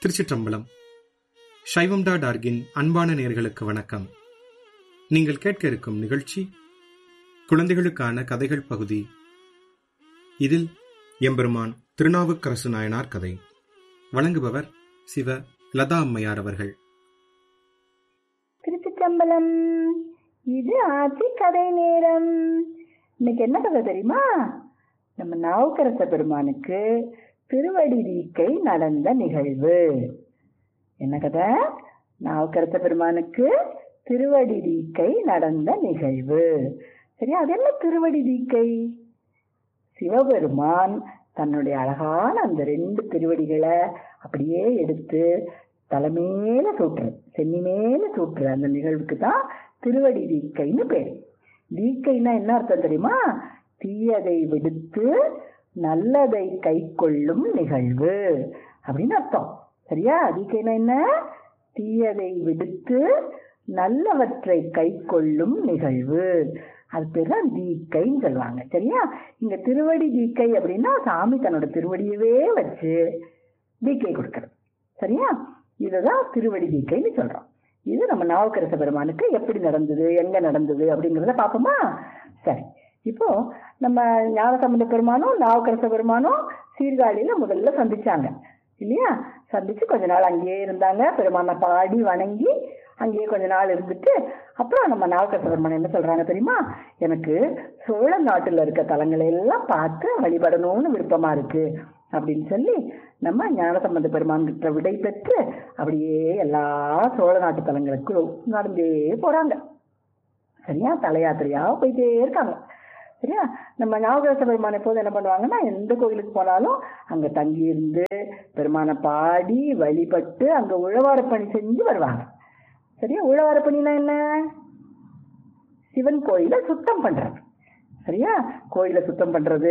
திருச்சிற்றம்பலம். சைவம்.org-இன் அன்பான நேயர்களுக்கு வணக்கம். நீங்கள் கேட்க இருக்கும் நிகழ்ச்சி குழந்தைகளுக்கான கதைகள் பகுதி. இதில் எம்பெருமான் திருநாவுக்கரசு நாயனார் கதை. வழங்குபவர் சிவ லதா அம்மையார் அவர்கள். திருச்சிற்றம்பலம். இது ஆட்சி கதை நேரம். இன்னைக்கு என்ன கதை தெரியுமா? நம்ம நாவுக்கரச பெருமானுக்கு திருவடி தீக்கை நடந்த நிகழ்வு. என்ன கதை? நாவுக்கரச பெருமானுக்கு திருவடி தீக்கை நடந்த நிகழ்வு. சரியா? அது என்ன திருவடி தீக்கை? சிவபெருமான் தன்னுடைய அழகான அந்த 2 திருவடிகளை அப்படியே எடுத்து தலைமேல சூட்டுற, சென்னி மேல சூட்டுற அந்த நிகழ்வுக்கு தான் திருவடி தீக்கைன்னு பேரு. தீக்கைன்னா என்ன அர்த்தம் தெரியுமா? தீயதை விடுத்து நல்லதை கை கொள்ளும் நிகழ்வு அப்படின்னு அர்த்தம். சரியா? தீக்கைன்னா என்ன? தீயதை விடுத்து நல்லவற்றை கை கொள்ளும் நிகழ்வு. அது பேர் தான் தீக்கைன்னு சொல்லுவாங்க. சரியா? இங்க திருவடி தீக்கை அப்படின்னா சாமி தன்னோட திருவடியவே வச்சு தீக்கை கொடுக்கறது. சரியா? இதுதான் திருவடி தீக்கைன்னு சொல்றோம். இது நம்ம நாவுக்கரச பெருமானுக்கு எப்படி நடந்தது, எங்க நடந்தது அப்படிங்கிறத பார்ப்போமா? சரி, இப்போ நம்ம ஞானசம்பந்த பெருமானும் நாவுக்கரச பெருமானும் சீர்காழியில முதல்ல சந்திச்சாங்க இல்லையா? சந்திச்சு கொஞ்ச நாள் அங்கேயே இருந்தாங்க. பெருமானை பாடி வணங்கி அங்கேயே கொஞ்ச நாள் இருந்துட்டு அப்புறம் நம்ம நாவுக்கரச பெருமான் என்ன சொல்றாங்க தெரியுமா? எனக்கு சோழ நாட்டுல இருக்க தலங்களை எல்லாம் பார்த்து வழிபடணும்னு விருப்பமா இருக்கு அப்படின்னு சொல்லி நம்ம ஞானசம்பந்த பெருமான் கிட்ட விடை பெற்று அப்படியே எல்லா சோழ நாட்டு தலங்களுக்கு நடந்தே போறாங்க. சரியா? தல யாத்திரையா போயிட்டே இருக்காங்க. சரியா? நம்ம நாவுக்கரச பெருமான் எப்போது என்ன பண்ணுவாங்கன்னா, எந்த கோயிலுக்கு போனாலும் அங்க தங்கி இருந்து பெருமானை பாடி வழிபட்டு அங்க உழவார பணி செஞ்சு வருவாங்க. சரியா? உழவார பணினா என்ன? சிவன் கோயிலை சுத்தம் பண்றது. சரியா? கோயிலை சுத்தம் பண்றது,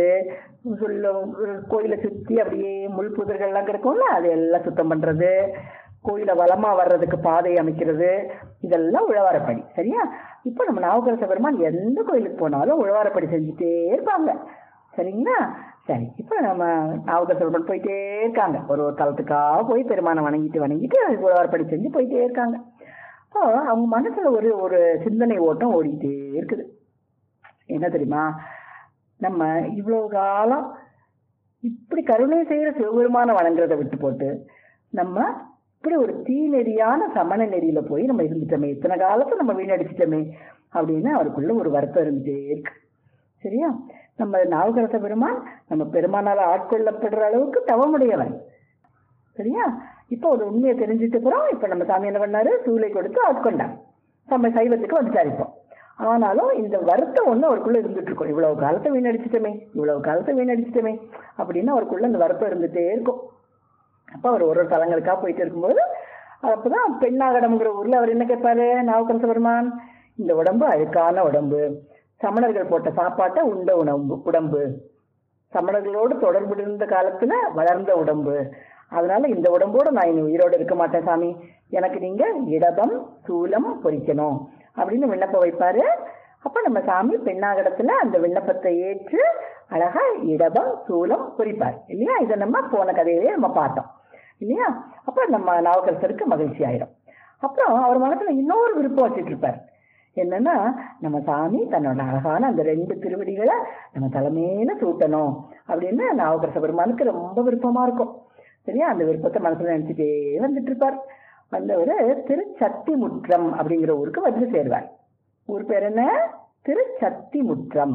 கோயிலை சுத்தி அப்படியே முள் புதர்கள்லாம் கிடக்கும்ல, அது எல்லாம் சுத்தம் பண்றது, கோயிலை வளமா வர்றதுக்கு பாதை அமைக்கிறது, இதெல்லாம் உழவாரப்படி. சரியா? இப்ப நம்ம நாவுக்கரச பெருமான் எந்த கோயிலுக்கு போனாலும் உழவாரப்படி செஞ்சுட்டே இருப்பாங்க. சரிங்களா? சரி, இப்ப நம்ம நாவுக்கரச பெருமான் போயிட்டே இருக்காங்க. ஒரு தலத்துக்காக போய் பெருமானை வணங்கிட்டு உழவாரப்படி செஞ்சு போயிட்டே இருக்காங்க. அப்போ அவங்க மனசுல ஒரு சிந்தனை ஓட்டம் ஓடிக்கிட்டே இருக்குது. என்ன தெரியுமா? நம்ம இவ்வளவு காலம் இப்படி கருணை செய்யற சிவபெருமான வணங்குறத விட்டு போட்டு நம்ம இப்படி ஒரு தீநெறியான சமண நெறியில போய் நம்ம இருந்துட்டோமே, இத்தனை காலத்தை நம்ம வீணடிச்சிட்டோமே அப்படின்னு அவருக்குள்ள ஒரு வருத்தம் இருந்துட்டே இருக்கு. சரியா? நம்ம நாவுக்கரச பெருமான் நம்ம பெருமானால ஆட்கொள்ளப்படுற அளவுக்கு தவமுடையவன். சரியா? இப்போ ஒரு உண்மையை தெரிஞ்சுட்டு போறோம். இப்ப நம்ம சாமி என்ன பண்ணாரு? சூளை கொடுத்து ஆட்கொண்டார். நம்ம சைவத்துக்கு வந்துட்டாரு. இப்போ ஆனாலும் இந்த வருத்தம் ஒண்ணு அவருக்குள்ள இருந்துட்டு இருக்கும். இவ்வளவு காலத்தை வீணடிச்சிட்டோமே அப்படின்னு அவருக்குள்ள இந்த வருத்தம் இருந்துட்டே இருக்கும். அப்ப அவர் ஒரு தலங்களுக்கா போயிட்டு இருக்கும்போது அப்பதான் பெண்ணாகடம்ங்கிற ஊர்ல அவர் என்ன கேட்பாரு? நாவுக்கரச பெருமான், இந்த உடம்பு அழுக்கான உடம்பு, சமணர்கள் போட்ட சாப்பாட்டை உண்ட உடம்பு, சமணர்களோடு தொடர்பு இருந்த காலத்துல வளர்ந்த உடம்பு, அதனால இந்த உடம்போடு நான் இனி உயிரோடு இருக்க மாட்டேன் சாமி, எனக்கு நீங்க இடபம் சூலம் பொறிக்கணும் அப்படின்னு விண்ணப்பம் வைப்பாரு. அப்ப நம்ம சாமி பெண்ணாகடத்துல அந்த விண்ணப்பத்தை ஏற்று அழகா இடபம் சூலம் பொறிப்பார் இல்லையா? இதை நம்ம போன கதையிலேயே நம்ம பார்த்தோம் இல்லையா? அப்ப நம்ம நாவுக்கரசருக்கு மகிழ்ச்சி ஆயிடும். அப்புறம் அவர் மனசுல இன்னொரு விருப்பம் வச்சுட்டு இருப்பார். என்னன்னா, நம்ம சாமி தன்னோட அழகான அந்த 2 திருவடிகளை நம்ம தலைமையில சூட்டணும் அப்படின்னு நாவுக்கரச பெருமானுக்கு ரொம்ப விருப்பமா இருக்கும். சரியா? அந்த விருப்பத்தை மனசுல நினைச்சுட்டே வந்துட்டு இருப்பார். வந்தவர் திருச்சத்திமுற்றம் அப்படிங்கிற ஊருக்கு வந்து சேர்வார். ஊர் பேர் என்ன? திருச்சத்திமுற்றம்.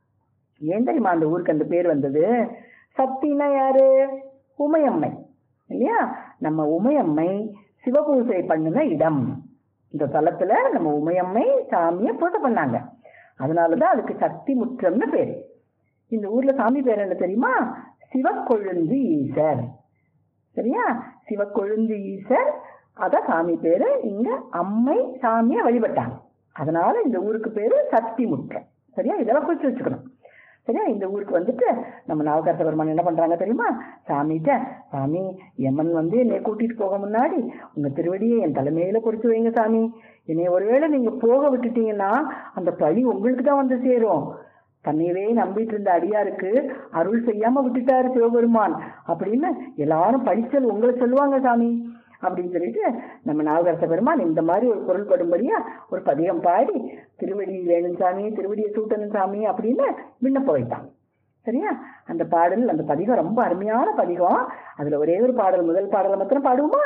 ஏன் தெரியுமா அந்த ஊருக்கு அந்த பேர் வந்தது? சத்தினா யாரு? உமையம்மை இல்லையா? நம்ம உமையம்மை சிவபூசை பண்ணின இடம். இந்த தலத்துல நம்ம உமையம்மை சாமியை பூஜை பண்ணாங்க. அதனாலதான் அதுக்கு சத்திமுற்றம்னு பேரு. இந்த ஊர்ல சாமி பேர் என்ன தெரியுமா? சிவக்கொழுந்து ஈசர். சரியா? சிவக்கொழுந்து ஈசர், அதான் சாமி பேரு. இங்க அம்மை சாமியை வழிபட்டாங்க, அதனால இந்த ஊருக்கு பேரு சத்திமுற்றம். சரியா? இதெல்லாம் குறிச்சு வச்சுக்கணும். சரியா? இந்த ஊருக்கு வந்துட்டு நம்ம நாவுக்கரச பெருமான் என்ன பண்றாங்க தெரியுமா? சாமிகிட்ட, சாமி யமன் என்னை கூட்டிட்டு போக முன்னாடி உங்க திருவடியை என் தலைமையில பொறிச்சு வைங்க சாமி, என்னை ஒருவேளை நீங்க போக விட்டுட்டீங்கன்னா அந்த பழி உங்களுக்கு தான் வந்து சேரும், தன்னையவே நம்பிட்டு இருந்த அடியாருக்கு அருள் செய்யாம விட்டுட்டாரு சிவபெருமான் அப்படின்னு எல்லாரும் படிச்சல் உங்களை சொல்லுவாங்க சாமி அப்படின்னு சொல்லிட்டு நம்ம நாவுக்கரச பெருமான் இந்த மாதிரி ஒரு பொருள் படும்படியா ஒரு பதிகம் பாடி திருவடி வேணும் சாமி, திருவடியை சூட்டணும் சாமி அப்படின்னு விண்ணப்ப வைத்தான். சரியா? அந்த பாடல், அந்த பதிகம் ரொம்ப அருமையான பதிகம். அதுல ஒரே ஒரு பாடல், முதல் பாடலை மாத்திரம் பாடுவோமா?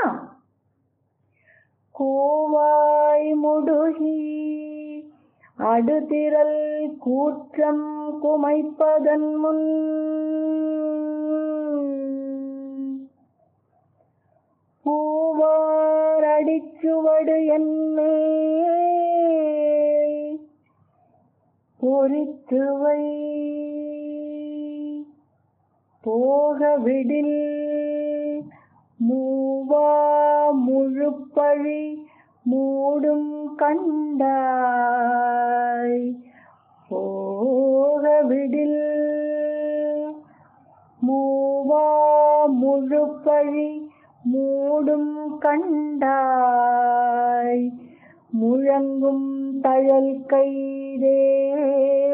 கோவாய் முடுகி அடுதிரல் கூற்றம் குமைப்பதன் முன் பூவார் அடிச்சுவடு என்னே பொறித்துவை போக விடில் மூவா முழுப்பழி மூடும் கண்டாய் போக விடில் மூவா முழுப்பழி மூடும் கண்டாய் முழங்கும் தழல் கைதே